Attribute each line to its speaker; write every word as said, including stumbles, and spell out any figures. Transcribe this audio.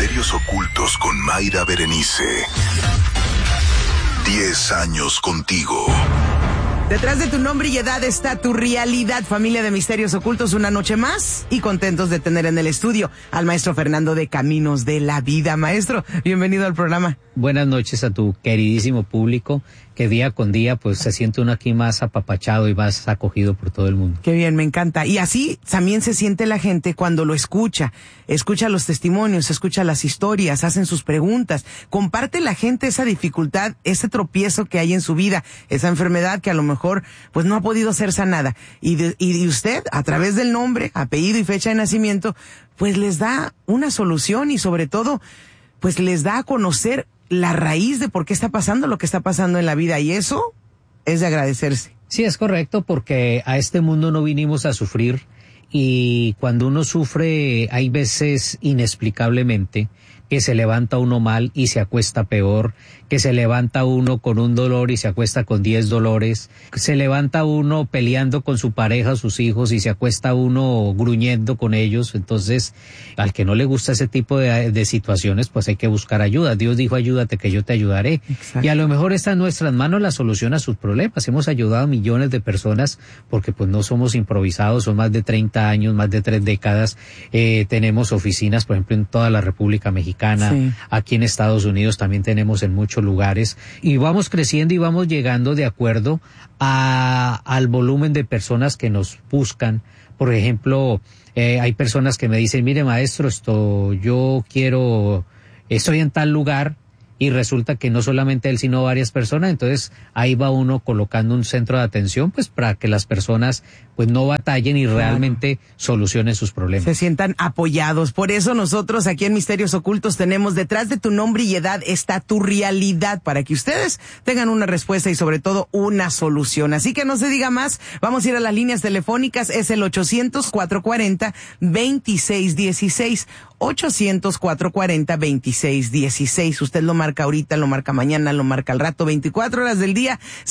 Speaker 1: Misterios Ocultos con Mayra Berenice. Diez años contigo.
Speaker 2: Detrás de tu nombre y edad está tu realidad, familia de Misterios Ocultos, una noche más y contentos de tener en el estudio al maestro Fernando de Caminos de la Vida. Maestro, bienvenido al programa.
Speaker 3: Buenas noches a tu queridísimo público, que día con día pues se siente uno aquí más apapachado y más acogido por todo el mundo.
Speaker 2: Qué bien, me encanta. Y así también se siente la gente cuando lo escucha, escucha los testimonios, escucha las historias, hacen sus preguntas, comparte la gente esa dificultad, ese tropiezo que hay en su vida, esa enfermedad que a lo mejor pues no ha podido ser sanada. Y, de, y usted, a través del nombre, apellido y fecha de nacimiento, pues les da una solución y sobre todo pues les da a conocer la raíz de por qué está pasando lo que está pasando en la vida, y eso es de agradecerse.
Speaker 3: Sí, es correcto, porque a este mundo no vinimos a sufrir, y cuando uno sufre hay veces inexplicablemente que se levanta uno mal y se acuesta peor, que se levanta uno con un dolor y se acuesta con diez dolores, se levanta uno peleando con su pareja, sus hijos, y se acuesta uno gruñendo con ellos. Entonces, al que no le gusta ese tipo de, de situaciones, pues hay que buscar ayuda. Dios dijo, ayúdate que yo te ayudaré. Exacto. Y a lo mejor está en nuestras manos la solución a sus problemas. Hemos ayudado a millones de personas porque pues no somos improvisados, son más de treinta años, más de tres décadas. Eh, tenemos oficinas, por ejemplo, en toda la República Mexicana, sí. Aquí en Estados Unidos también tenemos en muchos lugares, y vamos creciendo y vamos llegando de acuerdo a, al volumen de personas que nos buscan. Por ejemplo, eh, hay personas que me dicen, mire maestro, esto, yo quiero, estoy en tal lugar, y resulta que no solamente él, sino varias personas. Entonces ahí va uno colocando un centro de atención, pues para que las personas pues no batallen y realmente claro. solucionen sus problemas.
Speaker 2: Se sientan apoyados. Por eso nosotros aquí en Misterios Ocultos tenemos detrás de tu nombre y edad está tu realidad, para que ustedes tengan una respuesta y sobre todo una solución. Así que no se diga más, vamos a ir a las líneas telefónicas. Es el ochocientos, cuatrocientos cuarenta, veintiséis dieciséis. ochocientos, cuatrocientos cuarenta, veintiséis dieciséis. Usted lo marca ahorita, lo marca mañana, lo marca al rato, veinticuatro horas del día,